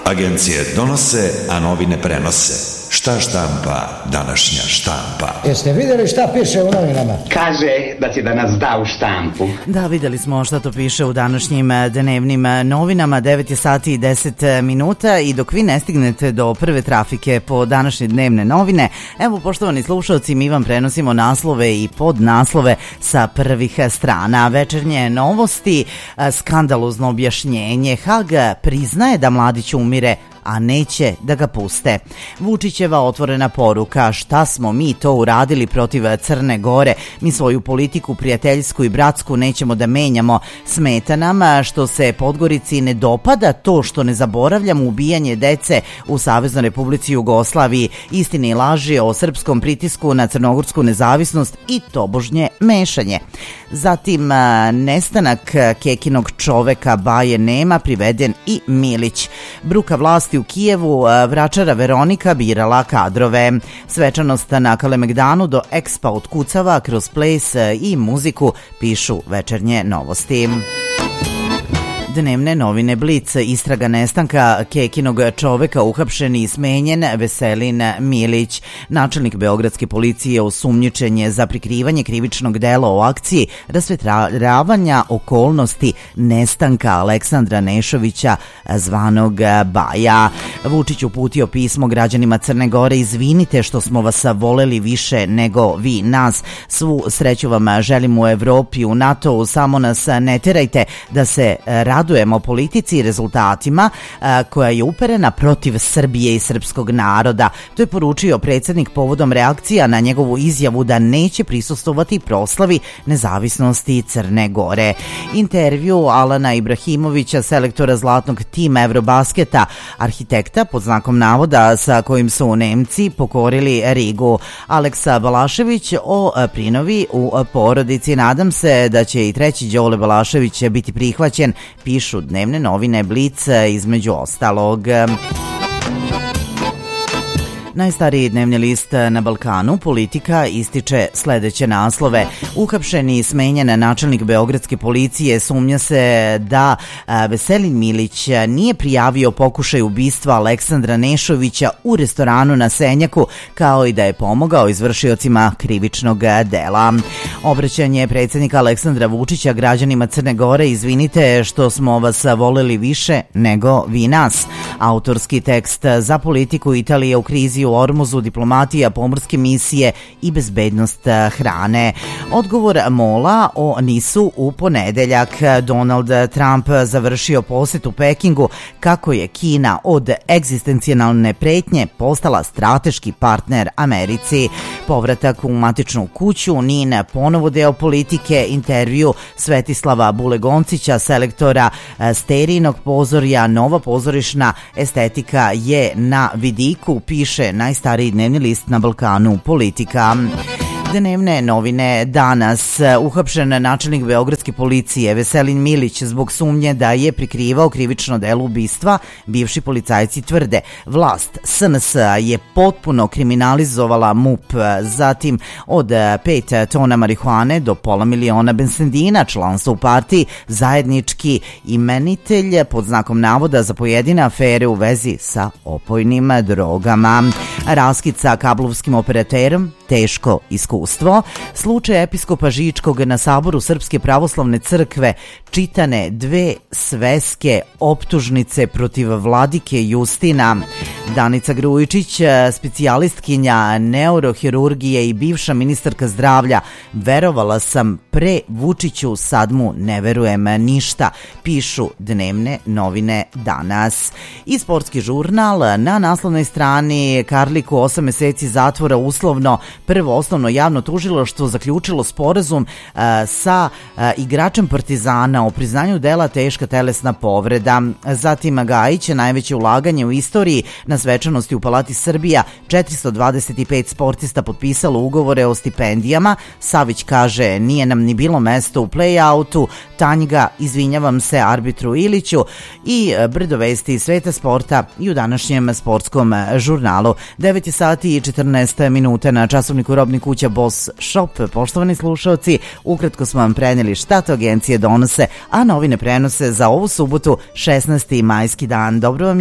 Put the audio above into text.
Agencije donose, a novine prenose. Šta štampa današnja štampa? Jeste vidjeli šta piše u novinama? Kaže da će da nas da u štampu. Da, vidjeli smo šta to piše u današnjim dnevnim novinama. 9 je sati i 10 minuta i dok vi ne stignete do prve trafike po današnje dnevne novine, evo, poštovani slušalci, mi vam prenosimo naslove i podnaslove sa prvih strana. Večernje novosti, skandalozno objašnjenje. Hag priznaje da Mladić umire, a neće da ga puste. Vučićeva otvorena poruka: šta smo mi to uradili protiv Crne Gore? Mi svoju politiku prijateljsku i bratsku nećemo da menjamo. Smeta nam što se Podgorici ne dopada to što ne zaboravljamo ubijanje dece u Saveznoj Republici Jugoslaviji, istine i laži o srpskom pritisku na crnogorsku nezavisnost i tobožnje mešanje. Zatim, nestanak Kekinog čoveka Baje nema, priveden i Milić. Bruka vlasti u Kijevu, vračara Veronika birala kadrove. Svečanost na Kalemegdanu do Expa otkucava kroz ples i muziku, pišu večernje novosti. Dnevne novine Blic: istraga nestanka Kekinog čoveka, uhapšen i smenjen Veselin Milić. Načelnik beogradske policije osumnjičen je za prikrivanje krivičnog dela o akciji rasvetravanja okolnosti nestanka Aleksandra Nešovića zvanog Baja. Vučić uputio pismo građanima Crne Gore: izvinite što smo vas voleli više nego vi nas. Svu sreću vam želim u Evropi, u NATO-u, samo nas ne terajte da se radujemo politici i rezultatima koja je uperena protiv Srbije i srpskog naroda. To je poručio predsjednik povodom reakcija na njegovu izjavu da neće prisustvovati proslavi nezavisnosti Crne Gore. Intervju Alana Ibrahimovića, selektora zlatnog tima Evrobasketa, arhitekta pod znakom navoda sa kojim su Nemci pokorili Rigu. Aleksa Balašević o prinovi u porodici: nadam se da će i treći Đole Balašević biti prihvaćen, pišu dnevne novine Blic između ostalog. Najstariji dnevni list na Balkanu, Politika, ističe sledeće naslove: uhapšen i smenjen načelnik beogradske policije, sumnja se da Veselin Milić nije prijavio pokušaj ubistva Aleksandra Nešovića u restoranu na Senjaku, kao i da je pomogao izvršiocima krivičnog dela. Obraćanje predsjednika Aleksandra Vučića građanima Crne Gore: izvinite što smo vas voleli više nego vi nas. Autorski tekst za Politiku: Italije u krizi u Ormuzu, diplomatija, pomorske misije i bezbednost hrane. Odgovor Mola o Nisu u ponedeljak. Donald Trump završio posjet u Pekingu, kako je Kina od egzistencionalne pretnje postala strateški partner Americi. Povratak u matičnu kuću, NIN ponovo deo Politike. Intervju Svetislava Bulegoncića, selektora Sterijinog pozorja: nova pozorišna estetika je na vidiku, piše najstariji dnevni list na Balkanu, Politika. Dnevne novine danas: uhapšen načelnik beogradske policije Veselin Milić zbog sumnje da je prikrivao krivično delo ubistva. Bivši policajci tvrde vlast SNS je potpuno kriminalizovala MUP. Zatim, od 5 tona marihuane do pola miliona benzina, članstvo u partiji, zajednički imenitelj pod znakom navoda za pojedine afere u vezi sa opojnim drogama. Raskid sa kablovskim operaterom, teško iskustvo. Slučaj episkopa Žičkog na saboru Srpske pravoslavne crkve: čitane 2 sveske optužnice protiv vladike Justina. Danica Grujičić, specijalistkinja neurohirurgije i bivša ministarka zdravlja: verovala sam pre Vučiću, sad mu ne verujem ništa, pišu dnevne novine danas. I sportski žurnal: na naslovnoj strani Karliku 8 meseci zatvora uslovno. Prvo osnovno javno tužilaštvo zaključilo sporazum sa igračem Partizana o priznanju dela teška telesna povreda. Zatim, Gajić: najveće ulaganje u istoriji. Na svečanosti u Palati Srbija 425 sportista potpisalo ugovore o stipendijama. Savić kaže: nije nam ni bilo mesto u play-outu. Tanjga: izvinjavam se arbitru Iliću. I brdo vesti iz sveta sporta i u današnjem sportskom žurnalu. 9 sati i 14 minuta na časovniku Robnih kuća Boss Shop. Poštovani slušalci, ukratko smo vam prenijeli šta to agencije donose, a novine prenose za ovu subotu, 16. majski dan. Dobro vam